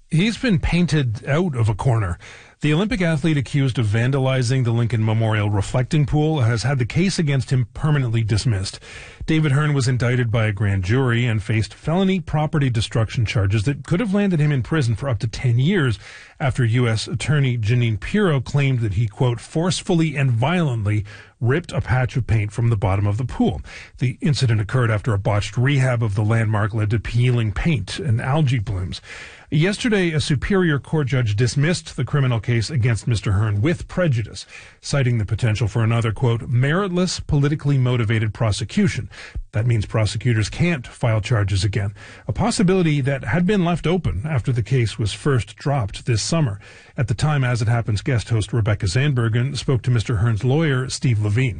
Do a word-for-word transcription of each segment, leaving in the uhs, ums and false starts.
He's been painted out of a corner. The Olympic athlete accused of vandalizing the Lincoln Memorial reflecting pool has had the case against him permanently dismissed. David Hearn was indicted by a grand jury and faced felony property destruction charges that could have landed him in prison for up to ten years after U S Attorney Jeanine Pirro claimed that he, quote, forcefully and violently ripped a patch of paint from the bottom of the pool. The incident occurred after a botched rehab of the landmark led to peeling paint and algae blooms. Yesterday, a Superior Court judge dismissed the criminal case against Mister Hearn with prejudice, citing the potential for another, quote, meritless, politically motivated prosecution. That means prosecutors can't file charges again, a possibility that had been left open after the case was first dropped this summer. At the time, As It Happens guest host Rebecca Zandbergen spoke to Mister Hearn's lawyer, Steve Levine.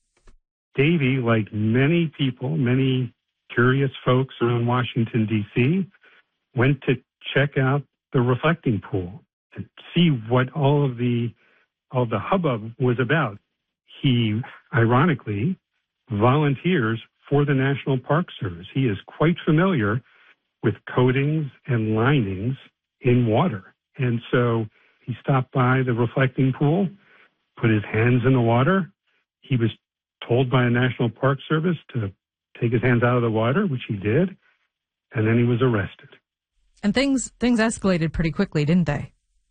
Davey, like many people, many curious folks around Washington, D C, went to check out the reflecting pool to see what all of the all the hubbub was about. He, ironically, volunteers for the National Park Service. He is quite familiar with coatings and linings in water. And so he stopped by the reflecting pool, put his hands in the water. He was told by a National Park Service to take his hands out of the water, which he did, and then he was arrested. And things things escalated pretty quickly, didn't they?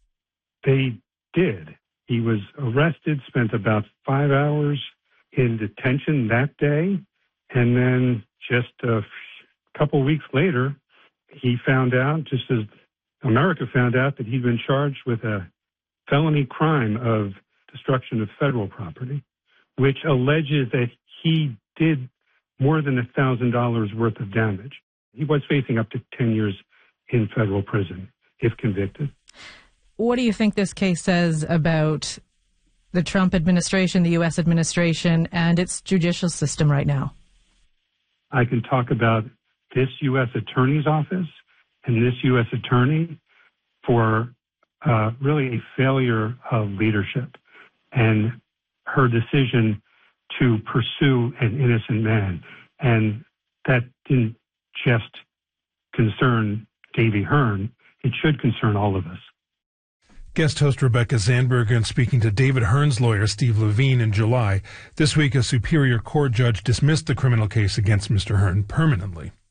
They did. He was arrested, spent about five hours in detention that day, and then just a couple weeks later, he found out, just as America found out, that he'd been charged with a felony crime of destruction of federal property, which alleges that he did more than one thousand dollars worth of damage. He was facing up to ten years in federal prison if convicted. What do you think this case says about the Trump administration, the U S administration, and its judicial system right now? I can talk about this U S attorney's office and this U S attorney for uh, really a failure of leadership and her decision to pursue an innocent man. And that didn't just concern Davey Hearn. It should concern all of us. Guest host Rebecca Zandbergen speaking to David Hearn's lawyer, Steve Levine, in July. This week, a Superior Court judge dismissed the criminal case against Mister Hearn permanently.